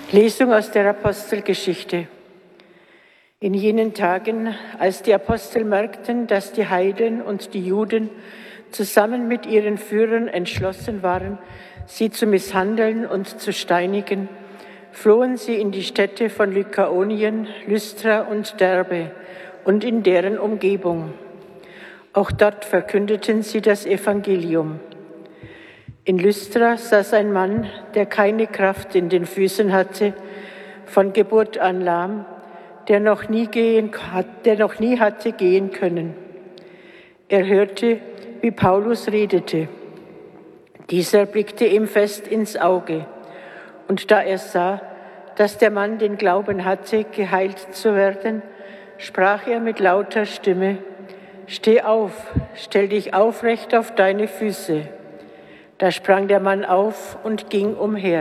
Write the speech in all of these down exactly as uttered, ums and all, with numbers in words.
Lesung aus der Apostelgeschichte. In jenen Tagen, als die Apostel merkten, dass die Heiden und die Juden zusammen mit ihren Führern entschlossen waren, sie zu misshandeln und zu steinigen, flohen sie in die Städte von Lykaonien, Lystra und Derbe und in deren Umgebung. Auch dort verkündeten sie das Evangelium. In Lystra saß ein Mann, der keine Kraft in den Füßen hatte, von Geburt an lahm, der noch nie gehen, der noch nie hatte gehen können. Er hörte, wie Paulus redete. Dieser blickte ihm fest ins Auge. Und da er sah, dass der Mann den Glauben hatte, geheilt zu werden, sprach er mit lauter Stimme: Steh auf, stell dich aufrecht auf deine Füße. Da sprang der Mann auf und ging umher.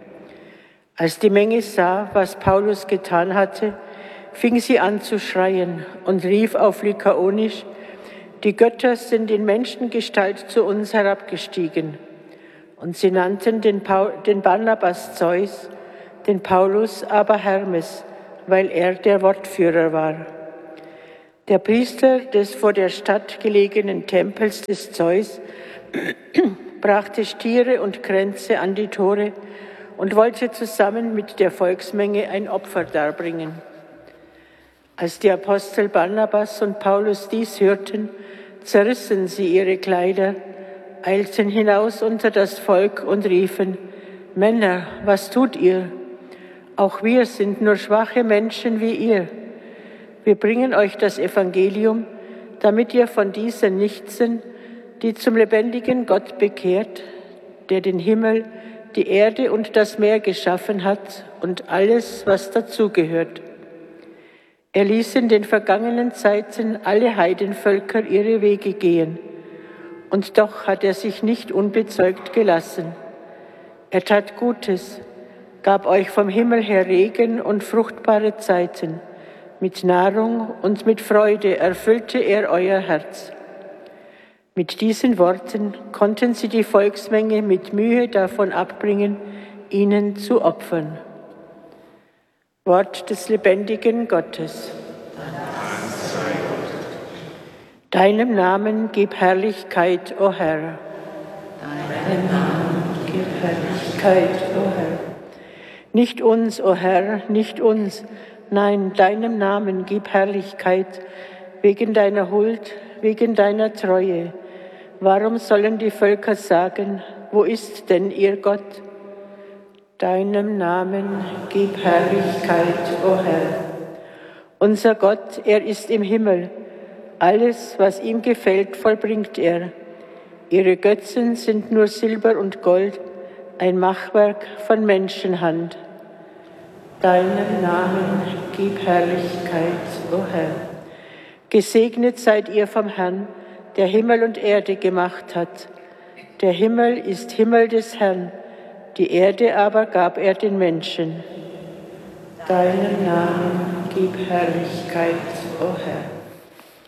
Als die Menge sah, was Paulus getan hatte, fing sie an zu schreien und rief auf Lykaonisch: Die Götter sind in Menschengestalt zu uns herabgestiegen. Und sie nannten den, Paul, den Barnabas Zeus, den Paulus aber Hermes, weil er der Wortführer war. Der Priester des vor der Stadt gelegenen Tempels des Zeus brachte Stiere und Kränze an die Tore und wollte zusammen mit der Volksmenge ein Opfer darbringen. Als die Apostel Barnabas und Paulus dies hörten, zerrissen sie ihre Kleider, eilten hinaus unter das Volk und riefen: Männer, was tut ihr? Auch wir sind nur schwache Menschen wie ihr. Wir bringen euch das Evangelium, damit ihr von diesen Nichtsen, die zum lebendigen Gott bekehrt, der den Himmel, die Erde und das Meer geschaffen hat und alles, was dazugehört. Er ließ in den vergangenen Zeiten alle Heidenvölker ihre Wege gehen, und doch hat er sich nicht unbezeugt gelassen. Er tat Gutes, gab euch vom Himmel her Regen und fruchtbare Zeiten. Mit Nahrung und mit Freude erfüllte er euer Herz. Mit diesen Worten konnten sie die Volksmenge mit Mühe davon abbringen, ihnen zu opfern. Wort des lebendigen Gottes. Deinem Namen gib Herrlichkeit, o Herr. Deinem Namen gib Herrlichkeit, o Herr. Nicht uns, o Herr, nicht uns, nein, deinem Namen gib Herrlichkeit, wegen deiner Huld, wegen deiner Treue. Warum sollen die Völker sagen, wo ist denn ihr Gott? Deinem Namen gib Herrlichkeit, o Herr. Unser Gott, er ist im Himmel. Alles, was ihm gefällt, vollbringt er. Ihre Götzen sind nur Silber und Gold, ein Machwerk von Menschenhand. Deinem Namen gib Herrlichkeit, o Herr. Gesegnet seid ihr vom Herrn, der Himmel und Erde gemacht hat. Der Himmel ist Himmel des Herrn, die Erde aber gab er den Menschen. Deinem Namen gib Herrlichkeit, o Herr.